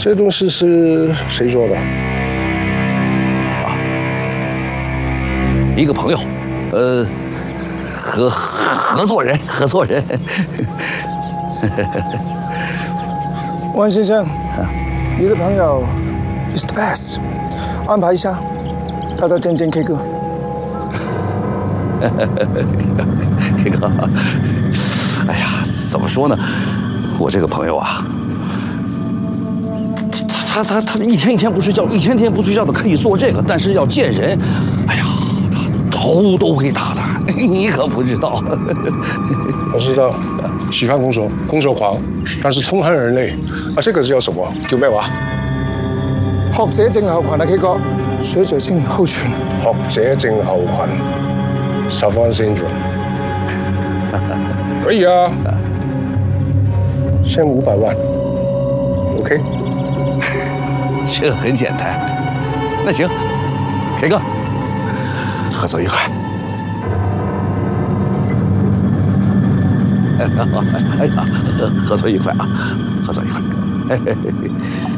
这东西是谁做的？ 一个朋友，合作人。 万先生，你的朋友 is the best， 安排一下，带他见见 K 哥。 K 哥，哎呀，怎么说呢？我这个朋友啊，他一天一天不睡觉，一天天不睡觉的可以做这个，但是要见人，哎呀，他头都会大的，你可不知道。 我知道，喜欢工作狂，但是痛恨人类。啊，这个叫什么？叫咩話？ 學者症候群啊，K 哥，水嘴症候群。 學者症候群 ，Savant syndrome。可以啊，先500萬 ，OK。 这个很简单。那行，K 哥，合作愉快。哎呀，合作愉快啊，合作愉快。嘿嘿嘿。